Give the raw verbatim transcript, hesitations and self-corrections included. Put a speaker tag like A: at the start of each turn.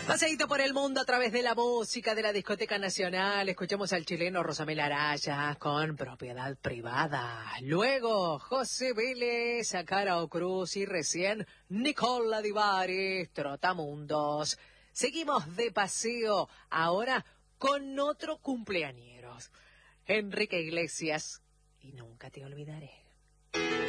A: Paseíto por el mundo a través de la música de la Discoteca Nacional. Escuchamos al chileno Rosamel Araya con Propiedad Privada. Luego, José Vélez, Caro Cruz y recién Nicola Di Bari, Trotamundos. Seguimos de paseo ahora con otro cumpleañeros, Enrique Iglesias. Y nunca te olvidaré.